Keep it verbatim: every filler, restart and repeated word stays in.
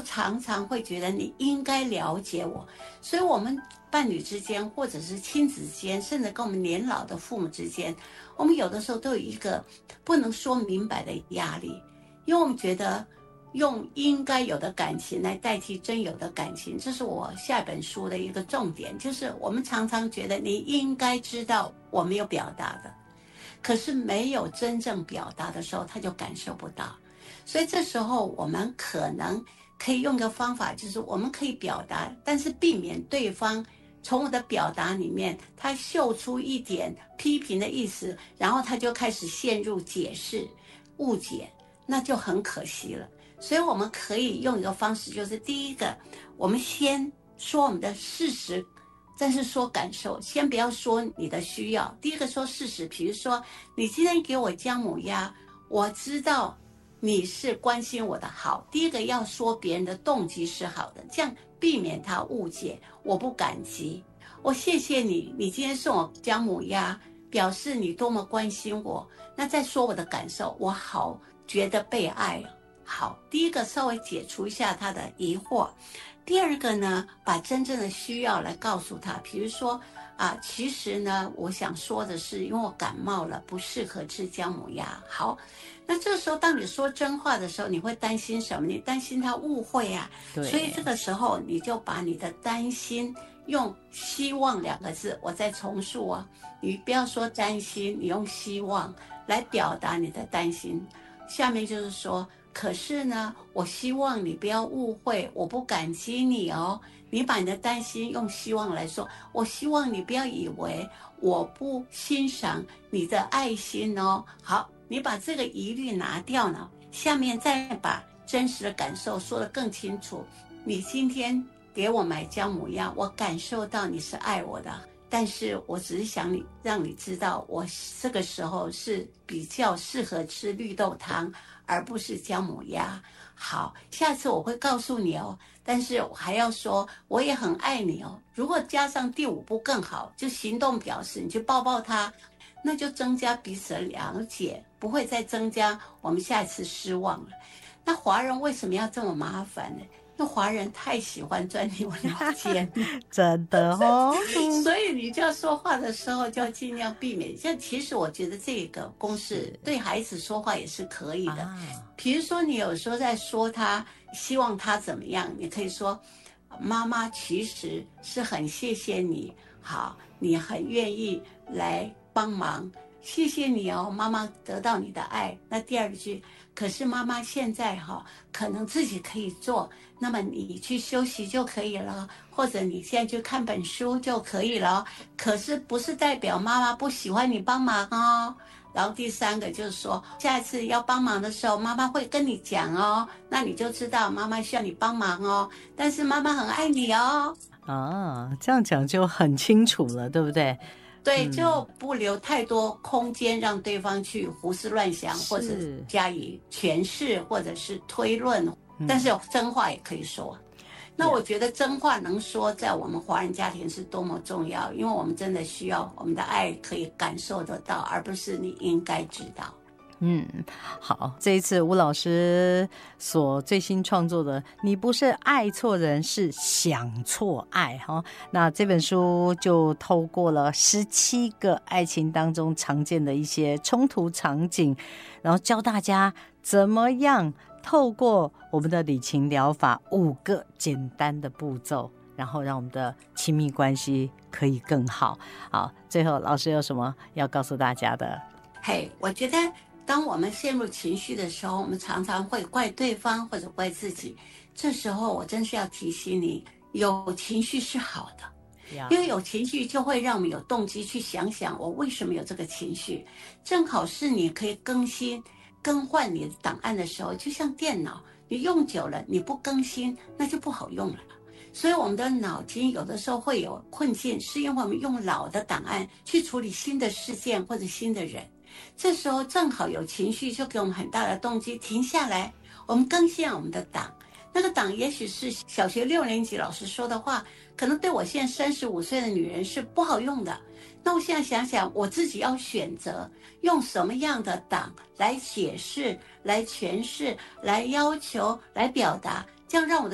常常会觉得你应该了解我，所以我们伴侣之间，或者是亲子之间，甚至跟我们年老的父母之间，我们有的时候都有一个不能说明白的压力，因为我们觉得用应该有的感情来代替真有的感情，这是我下一本书的一个重点，就是我们常常觉得你应该知道我没有表达的，可是没有真正表达的时候，他就感受不到。所以这时候我们可能可以用个方法，就是我们可以表达，但是避免对方从我的表达里面他嗅出一点批评的意思，然后他就开始陷入解释误解，那就很可惜了。所以我们可以用一个方式，就是第一个，我们先说我们的事实，但是说感受，先不要说你的需要。第一个说事实，比如说你今天给我姜母鸭，我知道你是关心我的好。第一个要说别人的动机是好的，这样避免他误解。我不感激，我谢谢你，你今天送我姜母鸭，表示你多么关心我。那再说我的感受，我好觉得被爱。好，第一个稍微解除一下他的疑惑。第二个呢，把真正的需要来告诉他，比如说啊，其实呢，我想说的是，因为我感冒了，不适合吃姜母鸭。好，那这时候当你说真话的时候，你会担心什么？你担心他误会啊。 对， 所以这个时候你就把你的担心用希望两个字，我再重述啊，你不要说担心，你用希望来表达你的担心。下面就是说，可是呢，我希望你不要误会，我不感激你哦。你把你的担心用希望来说，我希望你不要以为我不欣赏你的爱心哦。好，你把这个疑虑拿掉呢，下面再把真实的感受说得更清楚。你今天给我买姜母鸭，我感受到你是爱我的，但是我只是想你让你知道，我这个时候是比较适合吃绿豆汤，而不是姜母鸭。好，下次我会告诉你哦，但是我还要说我也很爱你哦。如果加上第五步更好，就行动表示，你去抱抱他，那就增加彼此的了解，不会再增加我们下一次失望了。那华人为什么要这么麻烦呢？那华人太喜欢钻牛角尖， 真的哦。 所以你就要说话的时候就要尽量避免。像其实我觉得这个公式对孩子说话也是可以的。啊、比如说你有时候在说他希望他怎么样，你可以说妈妈其实是很谢谢你，好，你很愿意来帮忙，谢谢你哦，妈妈得到你的爱。那第二句，可是妈妈现在哈、哦、可能自己可以做，那么你去休息就可以了，或者你现在去看本书就可以了，可是不是代表妈妈不喜欢你帮忙哦。然后第三个就是说，下一次要帮忙的时候，妈妈会跟你讲哦，那你就知道妈妈需要你帮忙哦，但是妈妈很爱你哦。 啊，这样讲就很清楚了，对不对？ 对，就不留太多空间让对方去胡思乱想，或者加以诠释，或者是推论。但是真话也可以说。那我觉得真话能说，在我们华人家庭是多么重要，因为我们真的需要我们的爱可以感受得到，而不是你应该知道。 嗯，好，这一次吴老师所最新创作的《你不是爱错人，是想错爱》哈，那这本书就透过了十七个爱情当中常见的一些冲突场景，然后教大家怎么样透过我们的理情疗法五个简单的步骤，然后让我们的亲密关系可以更好。好，最后老师有什么要告诉大家的？ 嘿，我觉得当我们陷入情绪的时候，我们常常会怪对方或者怪自己。这时候我真是要提醒你，有情绪是好的，因为有情绪就会让我们有动机去想想我为什么有这个情绪。正好是你可以更新更换你的档案的时候，就像电脑，你用久了你不更新那就不好用了。所以我们的脑筋有的时候会有困境，是因为我们用老的档案去处理新的事件或者新的人。这时候正好有情绪，就给我们很大的动机停下来，我们更新我们的档。那个档也许是小学六年级老师说的话，可能对我现在三十五岁的女人是不好用的。那我现在想想，我自己要选择用什么样的档来解释、来诠释、来要求、来表达，这样让我的